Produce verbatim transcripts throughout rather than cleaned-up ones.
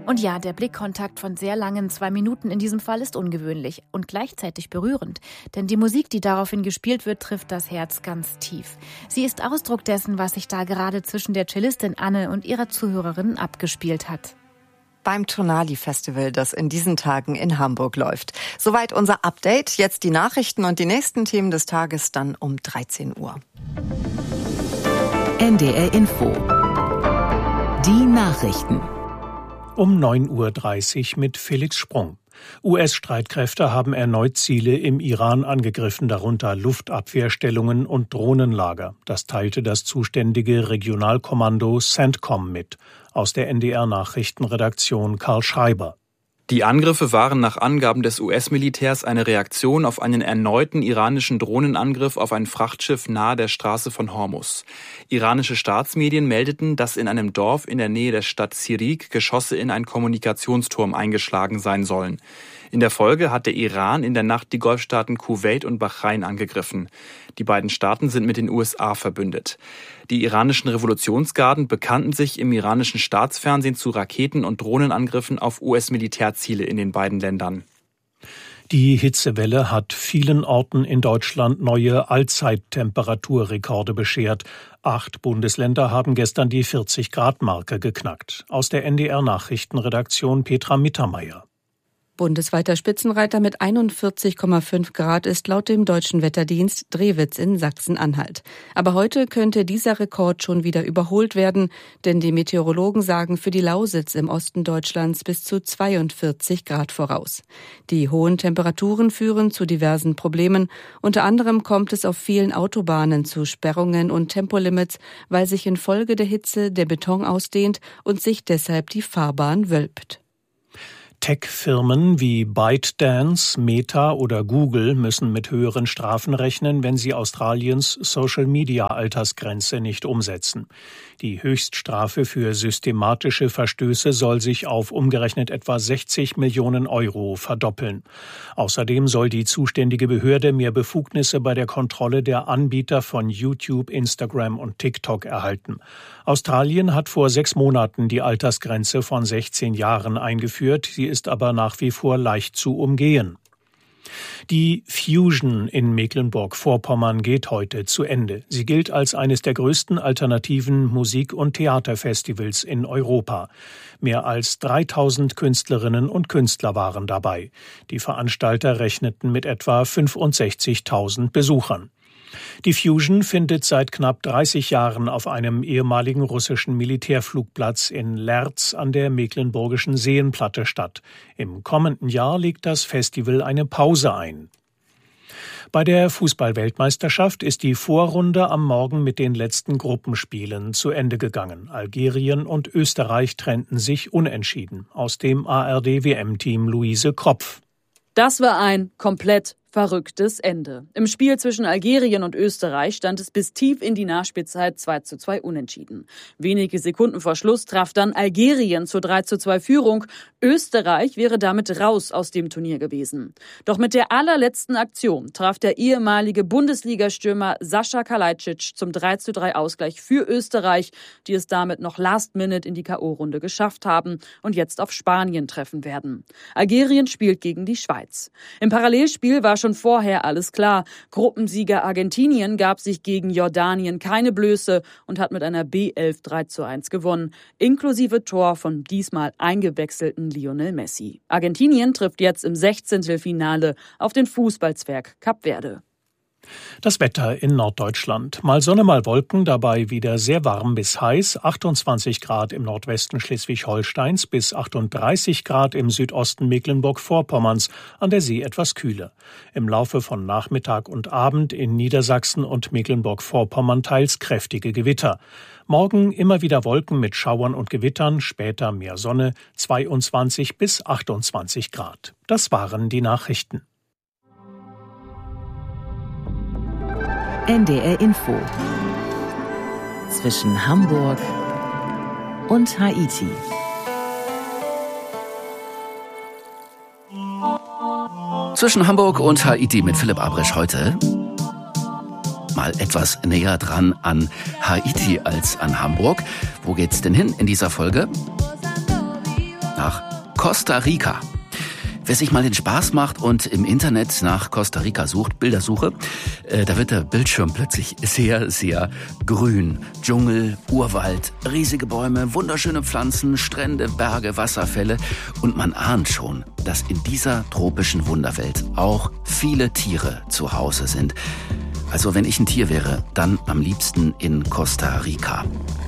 Und ja, der Blickkontakt von sehr langen zwei Minuten in diesem Fall ist ungewöhnlich und gleichzeitig berührend. Denn die Musik, die daraufhin gespielt wird, trifft das Herz ganz tief. Sie ist Ausdruck dessen, was sich da gerade zwischen der Cellistin Anne und ihrer Zuhörerin abgespielt hat. Beim Tonali-Festival, das in diesen Tagen in Hamburg läuft. Soweit unser Update. Jetzt die Nachrichten und die nächsten Themen des Tages dann um dreizehn Uhr. N D R Info. Die Nachrichten. Um neun Uhr dreißig mit Felix Sprung. U S-Streitkräfte haben erneut Ziele im Iran angegriffen, darunter Luftabwehrstellungen und Drohnenlager. Das teilte das zuständige Regionalkommando CENTCOM mit. Aus der N D R-Nachrichtenredaktion Karl Schreiber. Die Angriffe waren nach Angaben des U S-Militärs eine Reaktion auf einen erneuten iranischen Drohnenangriff auf ein Frachtschiff nahe der Straße von Hormuz. Iranische Staatsmedien meldeten, dass in einem Dorf in der Nähe der Stadt Sirik Geschosse in einen Kommunikationsturm eingeschlagen sein sollen. In der Folge hat der Iran in der Nacht die Golfstaaten Kuwait und Bahrain angegriffen. Die beiden Staaten sind mit den U S A verbündet. Die iranischen Revolutionsgarden bekannten sich im iranischen Staatsfernsehen zu Raketen- und Drohnenangriffen auf U S-Militärziele in den beiden Ländern. Die Hitzewelle hat vielen Orten in Deutschland neue Allzeittemperaturrekorde beschert. Acht Bundesländer haben gestern die vierzig-Grad-Marke geknackt. Aus der N D R-Nachrichtenredaktion Petra Mittermeier. Bundesweiter Spitzenreiter mit einundvierzig Komma fünf Grad ist laut dem Deutschen Wetterdienst Drewitz in Sachsen-Anhalt. Aber heute könnte dieser Rekord schon wieder überholt werden, denn die Meteorologen sagen für die Lausitz im Osten Deutschlands bis zu zweiundvierzig Grad voraus. Die hohen Temperaturen führen zu diversen Problemen. Unter anderem kommt es auf vielen Autobahnen zu Sperrungen und Tempolimits, weil sich infolge der Hitze der Beton ausdehnt und sich deshalb die Fahrbahn wölbt. Tech-Firmen wie ByteDance, Meta oder Google müssen mit höheren Strafen rechnen, wenn sie Australiens Social-Media-Altersgrenze nicht umsetzen. Die Höchststrafe für systematische Verstöße soll sich auf umgerechnet etwa sechzig Millionen Euro verdoppeln. Außerdem soll die zuständige Behörde mehr Befugnisse bei der Kontrolle der Anbieter von YouTube, Instagram und TikTok erhalten. Australien hat vor sechs Monaten die Altersgrenze von sechzehn Jahren eingeführt. Sie ist aber nach wie vor leicht zu umgehen. Die Fusion in Mecklenburg-Vorpommern geht heute zu Ende. Sie gilt als eines der größten alternativen Musik- und Theaterfestivals in Europa. Mehr als dreitausend Künstlerinnen und Künstler waren dabei. Die Veranstalter rechneten mit etwa fünfundsechzigtausend Besuchern. Die Fusion findet seit knapp dreißig Jahren auf einem ehemaligen russischen Militärflugplatz in Lerz an der mecklenburgischen Seenplatte statt. Im kommenden Jahr legt das Festival eine Pause ein. Bei der Fußball-Weltmeisterschaft ist die Vorrunde am Morgen mit den letzten Gruppenspielen zu Ende gegangen. Algerien und Österreich trennten sich unentschieden. Aus dem A R D-W M-Team Luise Kropf. Das war ein komplett verrücktes Ende. Im Spiel zwischen Algerien und Österreich stand es bis tief in die Nachspielzeit zwei zu zwei unentschieden. Wenige Sekunden vor Schluss traf dann Algerien zur drei zu zwei Führung. Österreich wäre damit raus aus dem Turnier gewesen. Doch mit der allerletzten Aktion traf der ehemalige Bundesligastürmer Sascha Kalajdzic zum drei zu drei Ausgleich für Österreich, die es damit noch last minute in die K O-Runde geschafft haben und jetzt auf Spanien treffen werden. Algerien spielt gegen die Schweiz. Im Parallelspiel war schon vorher alles klar. Gruppensieger Argentinien gab sich gegen Jordanien keine Blöße und hat mit einer B elf drei zu eins gewonnen, inklusive Tor von diesmal eingewechselten Lionel Messi. Argentinien trifft jetzt im Sechzehntelfinale auf den Fußballzwerg Kap Verde. Das Wetter in Norddeutschland. Mal Sonne, mal Wolken, dabei wieder sehr warm bis heiß. achtundzwanzig Grad im Nordwesten Schleswig-Holsteins bis achtunddreißig Grad im Südosten Mecklenburg-Vorpommerns, an der See etwas kühler. Im Laufe von Nachmittag und Abend in Niedersachsen und Mecklenburg-Vorpommern teils kräftige Gewitter. Morgen immer wieder Wolken mit Schauern und Gewittern, später mehr Sonne, zweiundzwanzig bis achtundzwanzig Grad. Das waren die Nachrichten. N D R Info. Zwischen Hamburg und Haiti. Zwischen Hamburg und Haiti mit Philipp Abrisch heute. Mal etwas näher dran an Haiti als an Hamburg. Wo geht's denn hin in dieser Folge? nach Costa Rica. Wer sich mal den Spaß macht und im Internet nach Costa Rica sucht, Bildersuche, äh, da wird der Bildschirm plötzlich sehr, sehr grün. Dschungel, Urwald, riesige Bäume, wunderschöne Pflanzen, Strände, Berge, Wasserfälle. Und man ahnt schon, dass in dieser tropischen Wunderwelt auch viele Tiere zu Hause sind. Also wenn ich ein Tier wäre, dann am liebsten in Costa Rica.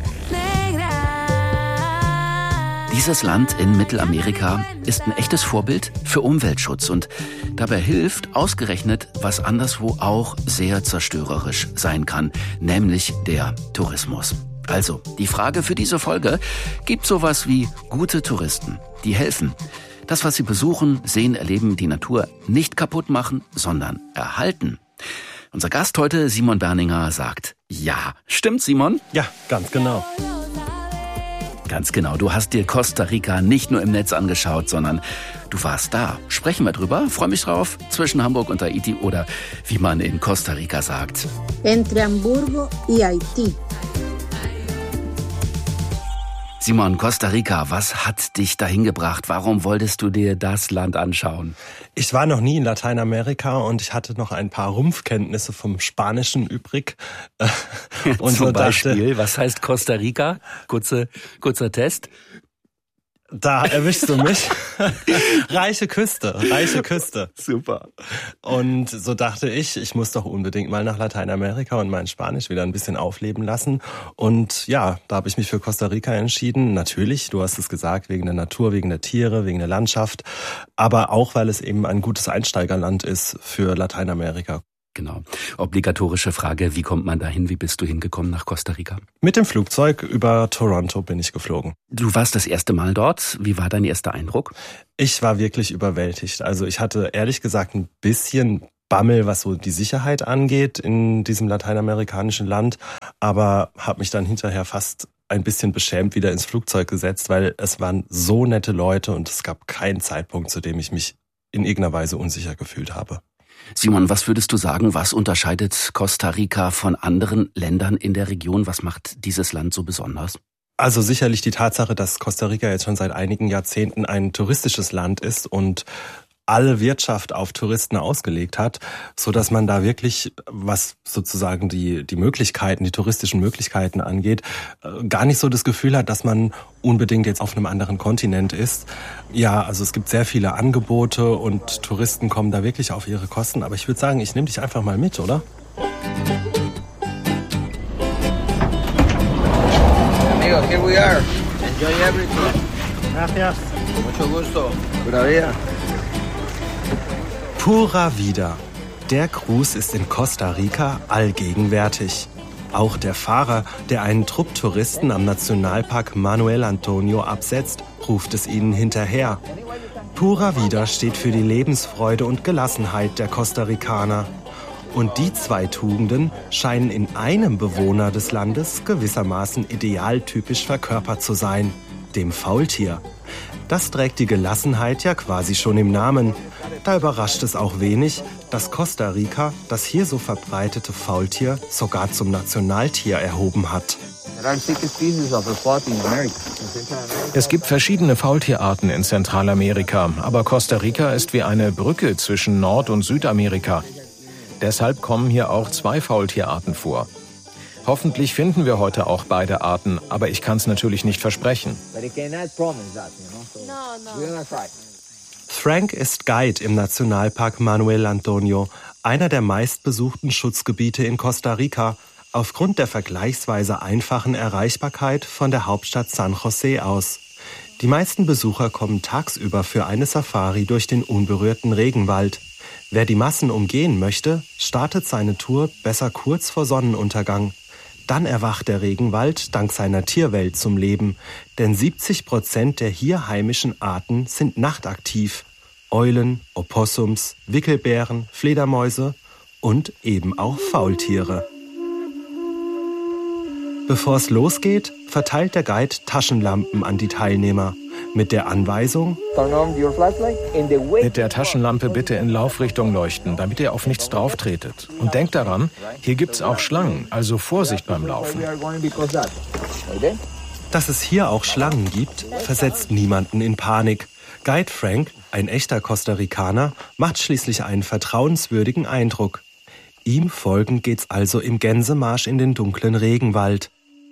Dieses Land in Mittelamerika ist ein echtes Vorbild für Umweltschutz und dabei hilft ausgerechnet, was anderswo auch sehr zerstörerisch sein kann, nämlich der Tourismus. Also, die Frage für diese Folge: Gibt sowas wie gute Touristen, die helfen? Das, was sie besuchen, sehen, erleben, die Natur nicht kaputt machen, sondern erhalten. Unser Gast heute, Simon Berninger, sagt ja. Stimmt, Simon? Ja, ganz genau. Ganz genau, du hast dir Costa Rica nicht nur im Netz angeschaut, sondern du warst da. Sprechen wir drüber, freue mich drauf, zwischen Hamburg und Haiti oder wie man in Costa Rica sagt. Entre Hamburgo y Haití. Simon, Costa Rica, was hat dich dahin gebracht? Warum wolltest du dir das Land anschauen? Ich war noch nie in Lateinamerika und ich hatte noch ein paar Rumpfkenntnisse vom Spanischen übrig. Und Zum so Beispiel, dachte, was heißt Costa Rica? Kurze, kurzer Test. Da erwischst du mich. Reiche Küste, reiche Küste. Super. Und so dachte ich, ich muss doch unbedingt mal nach Lateinamerika und mein Spanisch wieder ein bisschen aufleben lassen. Und ja, da habe ich mich für Costa Rica entschieden. Natürlich, du hast es gesagt, wegen der Natur, wegen der Tiere, wegen der Landschaft. Aber auch, weil es eben ein gutes Einsteigerland ist für Lateinamerika. Genau. Obligatorische Frage, wie kommt man dahin? Wie bist du hingekommen nach Costa Rica? Mit dem Flugzeug über Toronto bin ich geflogen. Du warst das erste Mal dort. Wie war dein erster Eindruck? Ich war wirklich überwältigt. Also ich hatte ehrlich gesagt ein bisschen Bammel, was so die Sicherheit angeht in diesem lateinamerikanischen Land, aber habe mich dann hinterher fast ein bisschen beschämt wieder ins Flugzeug gesetzt, weil es waren so nette Leute und es gab keinen Zeitpunkt, zu dem ich mich in irgendeiner Weise unsicher gefühlt habe. Simon, was würdest du sagen, was unterscheidet Costa Rica von anderen Ländern in der Region? Was macht dieses Land so besonders? Also sicherlich die Tatsache, dass Costa Rica jetzt schon seit einigen Jahrzehnten ein touristisches Land ist und alle Wirtschaft auf Touristen ausgelegt hat, so dass man da wirklich, was sozusagen die die Möglichkeiten, die touristischen Möglichkeiten angeht, gar nicht so das Gefühl hat, dass man unbedingt jetzt auf einem anderen Kontinent ist. Ja, also es gibt sehr viele Angebote und Touristen kommen da wirklich auf ihre Kosten. Aber ich würde sagen, ich nehme dich einfach mal mit, oder? Amigos, here we are. Enjoy everything. Gracias. Mucho gusto. Pura vida. Pura Vida. Der Gruß ist in Costa Rica allgegenwärtig. Auch der Fahrer, der einen Trupp Touristen am Nationalpark Manuel Antonio absetzt, ruft es ihnen hinterher. Pura Vida steht für die Lebensfreude und Gelassenheit der Costa Ricaner. Und die zwei Tugenden scheinen in einem Bewohner des Landes gewissermaßen idealtypisch verkörpert zu sein, dem Faultier. Das trägt die Gelassenheit ja quasi schon im Namen. Da überrascht es auch wenig, dass Costa Rica das hier so verbreitete Faultier sogar zum Nationaltier erhoben hat. Es gibt verschiedene Faultierarten in Zentralamerika, aber Costa Rica ist wie eine Brücke zwischen Nord- und Südamerika. Deshalb kommen hier auch zwei Faultierarten vor. Hoffentlich finden wir heute auch beide Arten, aber ich kann es natürlich nicht versprechen. Frank ist Guide im Nationalpark Manuel Antonio, einer der meistbesuchten Schutzgebiete in Costa Rica, aufgrund der vergleichsweise einfachen Erreichbarkeit von der Hauptstadt San José aus. Die meisten Besucher kommen tagsüber für eine Safari durch den unberührten Regenwald. Wer die Massen umgehen möchte, startet seine Tour besser kurz vor Sonnenuntergang. Dann erwacht der Regenwald dank seiner Tierwelt zum Leben, denn siebzig Prozent der hier heimischen Arten sind nachtaktiv. Eulen, Opossums, Wickelbären, Fledermäuse und eben auch Faultiere. Bevor es losgeht, verteilt der Guide Taschenlampen an die Teilnehmer. Mit der Anweisung: Mit der Taschenlampe bitte in Laufrichtung leuchten, damit ihr auf nichts drauftretet. Und denkt daran, hier gibt's auch Schlangen, also Vorsicht beim Laufen. Dass es hier auch Schlangen gibt, versetzt niemanden in Panik. Guide Frank, ein echter Costa Ricaner, macht schließlich einen vertrauenswürdigen Eindruck. Ihm folgend geht's also im Gänsemarsch in den dunklen Regenwald.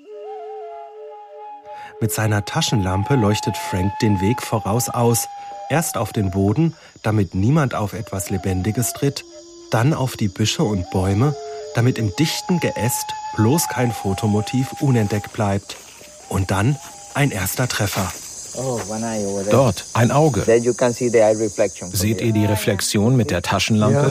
Mit seiner Taschenlampe leuchtet Frank den Weg voraus aus. Erst auf den Boden, damit niemand auf etwas Lebendiges tritt, dann auf die Büsche und Bäume, damit im dichten Geäst bloß kein Fotomotiv unentdeckt bleibt. Und dann ein erster Treffer. Dort, ein Auge. Seht ihr die Reflexion mit der Taschenlampe?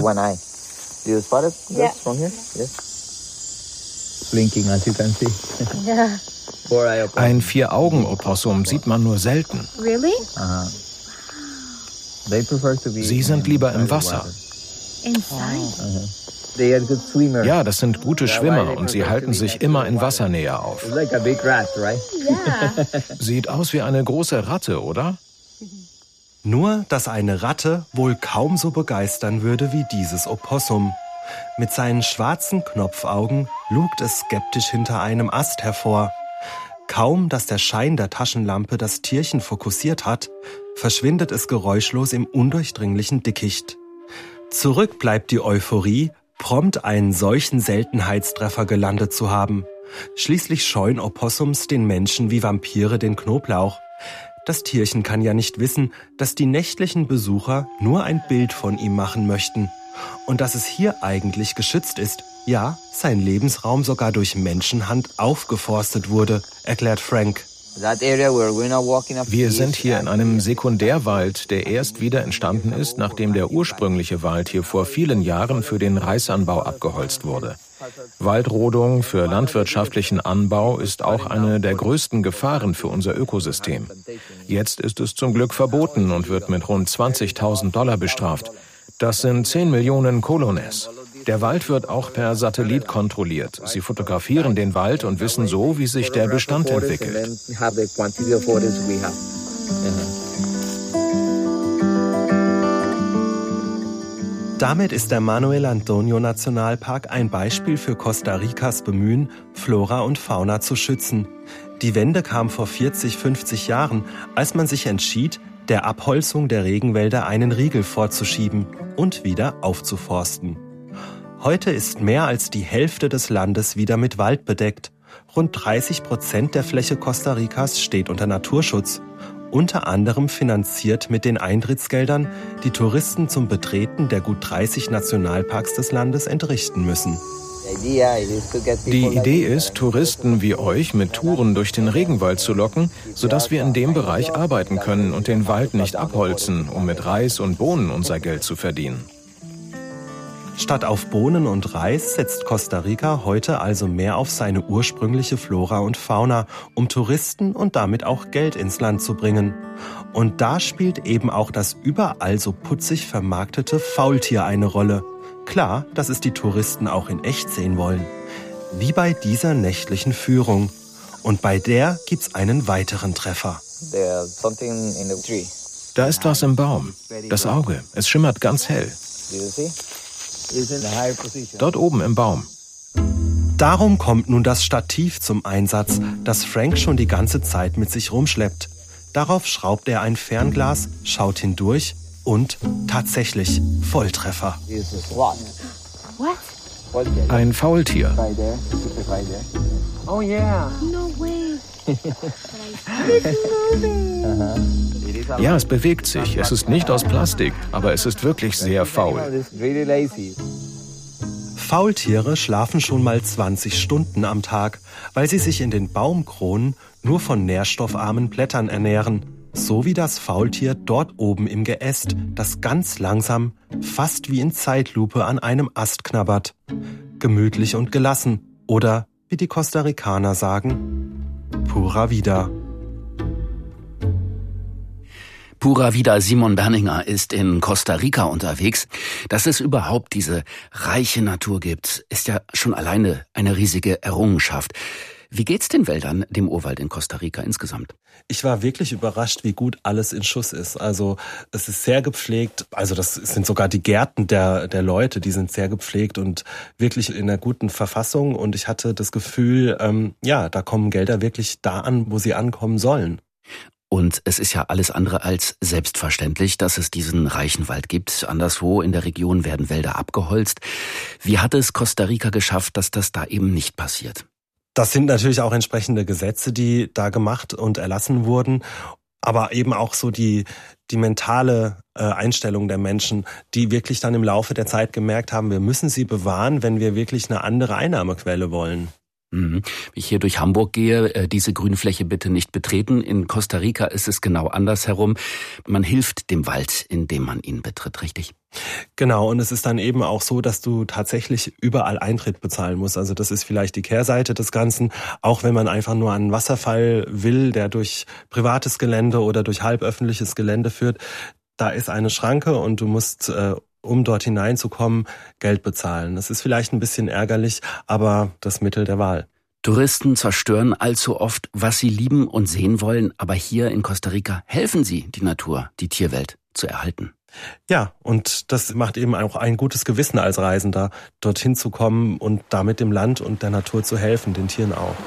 Ein Vier-Augen-Opossum sieht man nur selten. Sie sind lieber im Wasser. Ja, das sind gute Schwimmer und sie halten sich immer in Wassernähe auf. Sieht aus wie eine große Ratte, oder? Nur, dass eine Ratte wohl kaum so begeistern würde wie dieses Opossum. Mit seinen schwarzen Knopfaugen lugt es skeptisch hinter einem Ast hervor. Kaum, dass der Schein der Taschenlampe das Tierchen fokussiert hat, verschwindet es geräuschlos im undurchdringlichen Dickicht. Zurück bleibt die Euphorie, prompt einen solchen Seltenheitstreffer gelandet zu haben. Schließlich scheuen Opossums den Menschen wie Vampire den Knoblauch. Das Tierchen kann ja nicht wissen, dass die nächtlichen Besucher nur ein Bild von ihm machen möchten. Und dass es hier eigentlich geschützt ist, ja, sein Lebensraum sogar durch Menschenhand aufgeforstet wurde, erklärt Frank. Wir sind hier in einem Sekundärwald, der erst wieder entstanden ist, nachdem der ursprüngliche Wald hier vor vielen Jahren für den Reisanbau abgeholzt wurde. Waldrodung für landwirtschaftlichen Anbau ist auch eine der größten Gefahren für unser Ökosystem. Jetzt ist es zum Glück verboten und wird mit rund zwanzigtausend Dollar bestraft. Das sind zehn Millionen Colones. Der Wald wird auch per Satellit kontrolliert. Sie fotografieren den Wald und wissen so, wie sich der Bestand entwickelt. Damit ist der Manuel Antonio Nationalpark ein Beispiel für Costa Ricas Bemühen, Flora und Fauna zu schützen. Die Wende kam vor vierzig, fünfzig Jahren, als man sich entschied, der Abholzung der Regenwälder einen Riegel vorzuschieben und wieder aufzuforsten. Heute ist mehr als die Hälfte des Landes wieder mit Wald bedeckt. Rund dreißig Prozent der Fläche Costa Ricas steht unter Naturschutz. Unter anderem finanziert mit den Eintrittsgeldern, die Touristen zum Betreten der gut dreißig Nationalparks des Landes entrichten müssen. Die Idee ist, Touristen wie euch mit Touren durch den Regenwald zu locken, sodass wir in dem Bereich arbeiten können und den Wald nicht abholzen, um mit Reis und Bohnen unser Geld zu verdienen. Statt auf Bohnen und Reis setzt Costa Rica heute also mehr auf seine ursprüngliche Flora und Fauna, um Touristen und damit auch Geld ins Land zu bringen. Und da spielt eben auch das überall so putzig vermarktete Faultier eine Rolle. Klar, dass es die Touristen auch in echt sehen wollen. Wie bei dieser nächtlichen Führung. Und bei der gibt's einen weiteren Treffer. Da ist was im Baum. Das Auge. Es schimmert ganz hell. Dort oben im Baum. Darum kommt nun das Stativ zum Einsatz, das Frank schon die ganze Zeit mit sich rumschleppt. Darauf schraubt er ein Fernglas, schaut hindurch und tatsächlich Volltreffer. Ein Faultier. Oh yeah. No way. Ja, es bewegt sich. Es ist nicht aus Plastik, aber es ist wirklich sehr faul. Faultiere schlafen schon mal zwanzig Stunden am Tag, weil sie sich in den Baumkronen nur von nährstoffarmen Blättern ernähren. So wie das Faultier dort oben im Geäst, das ganz langsam, fast wie in Zeitlupe an einem Ast knabbert. Gemütlich und gelassen. Oder, wie die Costa Ricaner sagen, pura vida. Pura Vida, Simon Berninger ist in Costa Rica unterwegs. Dass es überhaupt diese reiche Natur gibt, ist ja schon alleine eine riesige Errungenschaft. Wie geht's den Wäldern, dem Urwald in Costa Rica insgesamt? Ich war wirklich überrascht, wie gut alles in Schuss ist. Also es ist sehr gepflegt. Also das sind sogar die Gärten der, der Leute, die sind sehr gepflegt und wirklich in einer guten Verfassung. Und ich hatte das Gefühl, ähm, ja, da kommen Gelder wirklich da an, wo sie ankommen sollen. Und es ist ja alles andere als selbstverständlich, dass es diesen reichen Wald gibt. Anderswo in der Region werden Wälder abgeholzt. Wie hat es Costa Rica geschafft, dass das da eben nicht passiert? Das sind natürlich auch entsprechende Gesetze, die da gemacht und erlassen wurden, aber eben auch so die die mentale äh, Einstellung der Menschen, die wirklich dann im Laufe der Zeit gemerkt haben, wir müssen sie bewahren, wenn wir wirklich eine andere Einnahmequelle wollen. Wenn ich hier durch Hamburg gehe, diese Grünfläche bitte nicht betreten. In Costa Rica ist es genau andersherum. Man hilft dem Wald, indem man ihn betritt, richtig? Genau, und es ist dann eben auch so, dass du tatsächlich überall Eintritt bezahlen musst. Also das ist vielleicht die Kehrseite des Ganzen. Auch wenn man einfach nur einen Wasserfall will, der durch privates Gelände oder durch halböffentliches Gelände führt, da ist eine Schranke und du musst, äh, um dort hineinzukommen, Geld bezahlen. Das ist vielleicht ein bisschen ärgerlich, aber das Mittel der Wahl. Touristen zerstören allzu oft, was sie lieben und sehen wollen, aber hier in Costa Rica helfen sie, die Natur, die Tierwelt zu erhalten. Ja, und das macht eben auch ein gutes Gewissen als Reisender, dorthin zu kommen und damit dem Land und der Natur zu helfen, den Tieren auch.